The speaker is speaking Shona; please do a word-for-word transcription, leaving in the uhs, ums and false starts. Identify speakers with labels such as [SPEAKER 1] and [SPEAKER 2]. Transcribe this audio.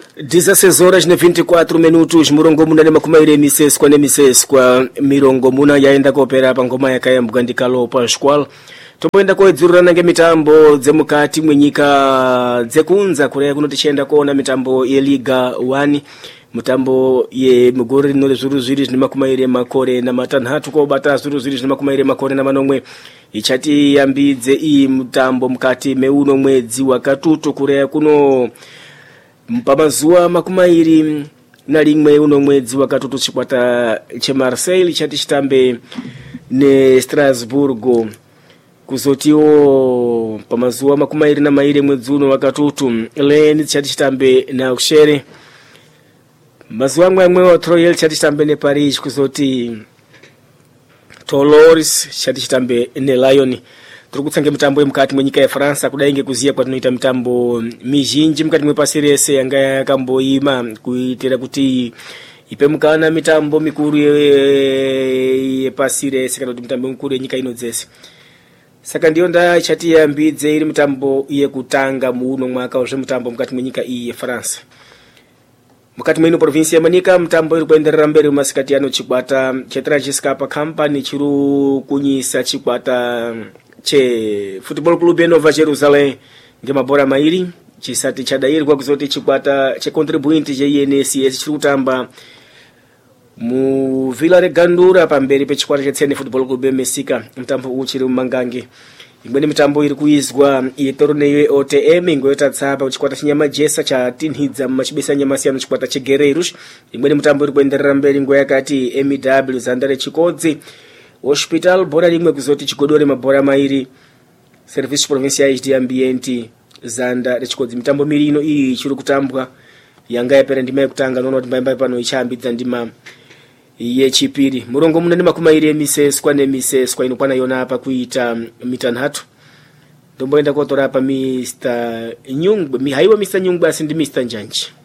[SPEAKER 1] dezesseis horas na vinte e quatro minutos murongo muna ne makumaire miseswa ne miseswa mirongo muna yaenda kopera pa ngoma yakayambuka ndikalo Pascual topoenda koedzurira nange mitambo dzemukati mwenyika dzekunza kureya kuno tichenda kuona mitambo ye Liga one mutambo ye mugori no zuru ziri ne makumaire makore na matanhatu ko bata zuru ziri ne makumaire makore na manomwe ichati yambidze i mutambo mukati meuno mwedzi wakatutu kureya kuno mpamazuwa makumairi na limwe uno mwedzi wakatutu chikwata che Marseille chati chitambe ne Strasbourg kuzotiwo pamazuwa makumairi na maire mwedzi uno wakatutu Lens chati chitambe na Auxerre mazuwa mwemwe wa Troyes chati chitambe ne Paris kuzoti Toulouse chati chitambe ne Lyon. Turukutsange mitambo mukati mwenyika ya France kudainge kuziya kwa tunoita mitambo mijinji mukati mwe pasirese yanga yakamboima kuitira kuti ipemukana mitambo mikuru ye pasirese kana kuti mitambo mikuru yenyika ino dzese. Saka ndiyo nda chati yambidze iri mitambo ye kutanga muno mwaka wa mitambo mukati mwenyika iyi ya France. Mukati mwino province ya Manika mitambo iri kuenderera mbere masikati ano chikwata chetra chiskapa company chiru kunyisa chikwata che Football Club Nova Jerusalem ngemabora mairi chisati chadairi kwa kuzoti chikwata che contribuint je I N S S chirutamba mu Vila Regandura pamberi pe chikwata che Tsene Football Club Mesika mtambo uchiri mumangange imweni mitambo iri kuizwa ye torneio O T M ngoyota tsapa chikwata chinyama jesa cha Tinhidza machibesa nyama siyano chikwata che Guerreiros imweni mitambo iri kuenderera mberi ngoya kati M W Zandare Chikodzi Hospital bora limwe kuzoti chigodore mabora mairi Service Provinciais de Ambiente Zanda rechikodzi mitambo mirino iyi chiri kutambwa yanga yapera ndima yekutanga nono kuti mbaimba pano ichambidza ndima yechipiri murongo muna ndima kumairi emiseswa nemiseswa inokwana yona apa kuita mitanhatu ndomboenda kotora apa Mister Nyungwe mi haiwa Mister Nyungwe asi ndi Mister Njanji.